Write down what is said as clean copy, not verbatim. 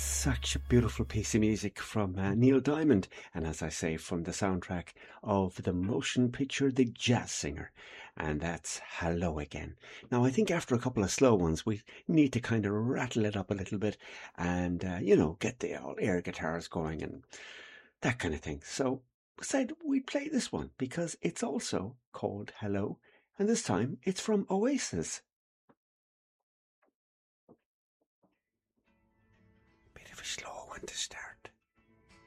Such a beautiful piece of music from Neil Diamond, and as I say, from the soundtrack of the motion picture The Jazz Singer, and that's Hello Again. Now, I think after a couple of slow ones, we need to kind of rattle it up a little bit and, get the old air guitars going and that kind of thing. So I said we'd play this one because it's also called Hello, and this time it's from Oasis. Bit of a slow one to start.